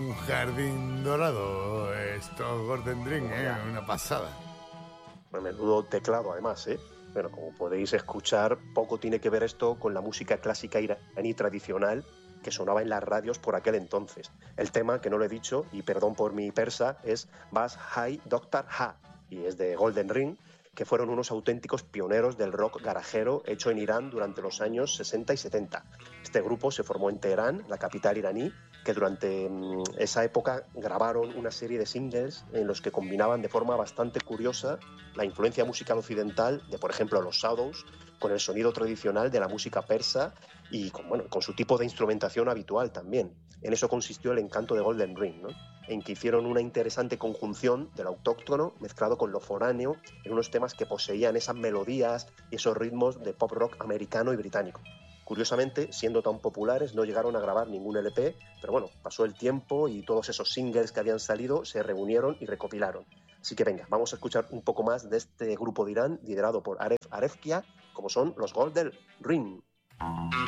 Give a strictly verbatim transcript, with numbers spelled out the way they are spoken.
un jardín dorado. Esto Golden Dream, ¿eh? Una pasada. Menudo teclado, además, ¿eh? Bueno, como podéis escuchar, poco tiene que ver esto con la música clásica iraní tradicional que sonaba en las radios por aquel entonces. El tema, que no lo he dicho, y perdón por mi persa, es Bas Hai Doctor Ha, y es de Golden Ring, que fueron unos auténticos pioneros del rock garajero hecho en Irán durante los años sesenta y setenta. Este grupo se formó en Teherán, la capital iraní, que durante mmm, esa época grabaron una serie de singles en los que combinaban de forma bastante curiosa la influencia musical occidental de, por ejemplo, los Shadows, con el sonido tradicional de la música persa y con, bueno, con su tipo de instrumentación habitual también. En eso consistió el encanto de Golden Ring, ¿no? En que hicieron una interesante conjunción de lo autóctono mezclado con lo foráneo en unos temas que poseían esas melodías y esos ritmos de pop rock americano y británico. Curiosamente, siendo tan populares, no llegaron a grabar ningún L P, pero bueno, pasó el tiempo y todos esos singles que habían salido se reunieron y recopilaron. Así que venga, vamos a escuchar un poco más de este grupo de Irán liderado por Aref Arefkia, como son los Golden Ring.